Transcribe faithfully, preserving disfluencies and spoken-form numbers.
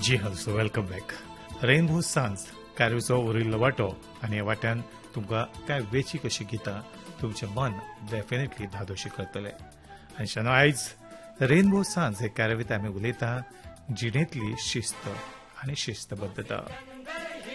जी हां so welcome back. Rainbow सांज कार्योचो उरिल्लो वांटो आनी ह्या वाट्यान तुमकां काय वेची कशी गितां तुमचें मन डेफिनेटली धादोशी करतलें. आनी शानो आयज रेनबो सांज हे कार्यावळींत आमी उलयता जिणेंतली शिस्त आनी शिस्तबद्धता.